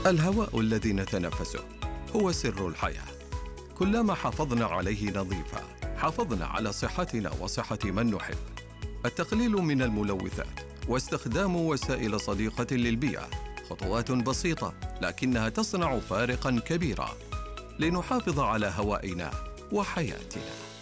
الهواء الذي نتنفسه هو سر الحياة. كلما حافظنا عليه نظيفا حافظنا على صحتنا وصحة من نحب. التقليل من الملوثات واستخدام وسائل صديقة للبيئة خطوات بسيطة لكنها تصنع فارقاً كبيراً لنحافظ على هوائنا وحياتنا.